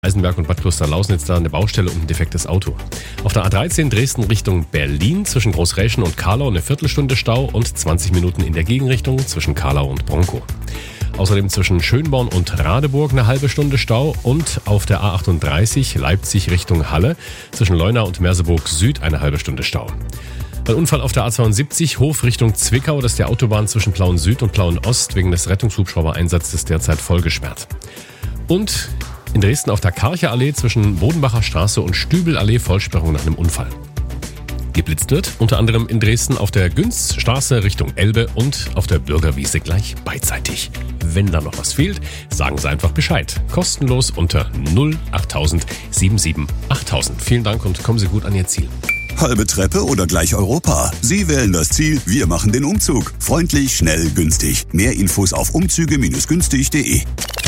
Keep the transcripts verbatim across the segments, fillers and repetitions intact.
Eisenberg und Bad Klosterlausnitz da eine Baustelle um ein defektes Auto. Auf der A dreizehn Dresden Richtung Berlin zwischen Großräschen und Karlau eine Viertelstunde Stau und zwanzig Minuten in der Gegenrichtung zwischen Karlau und Bronkow. Außerdem zwischen Schönborn und Radeburg eine halbe Stunde Stau und auf der A achtunddreißig Leipzig Richtung Halle zwischen Leuna und Merseburg Süd eine halbe Stunde Stau. Ein Unfall auf der A zweiundsiebzig Hof Richtung Zwickau, das ist die Autobahn zwischen Plauen Süd und Plauen Ost wegen des Rettungshubschraubereinsatzes derzeit voll gesperrt. Und in Dresden auf der Karcher Allee zwischen Bodenbacher Straße und Stübelallee Vollsperrung nach einem Unfall. Geblitzt wird unter anderem in Dresden auf der Günzstraße Richtung Elbe und auf der Bürgerwiese gleich beidseitig. Wenn da noch was fehlt, sagen Sie einfach Bescheid. Kostenlos unter null achttausend siebenundsiebzig achttausend. Vielen Dank und kommen Sie gut an Ihr Ziel. Halbe Treppe oder gleich Europa? Sie wählen das Ziel, wir machen den Umzug. Freundlich, schnell, günstig. Mehr Infos auf umzüge günstig punkt de.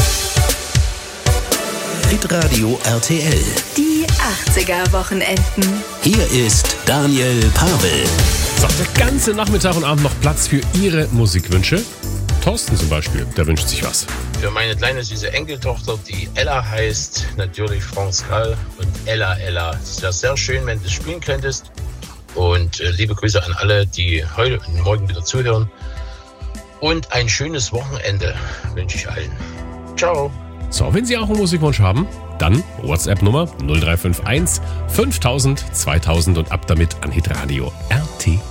Hitradio R T L. Die achtziger-Wochenenden. Hier ist Daniel Pavel. So, der ganze Nachmittag und Abend noch Platz für Ihre Musikwünsche. Thorsten zum Beispiel, der wünscht sich was. Für meine kleine süße Enkeltochter, die Ella heißt, natürlich Franz Karl und Ella Ella. Es wäre sehr schön, wenn du das spielen könntest. Und äh, liebe Grüße an alle, die heute und morgen wieder zuhören. Und ein schönes Wochenende wünsche ich allen. Ciao. So, wenn Sie auch einen Musikwunsch haben, dann WhatsApp-Nummer null drei fünf eins fünftausend zweitausend und ab damit an Hitradio R T L.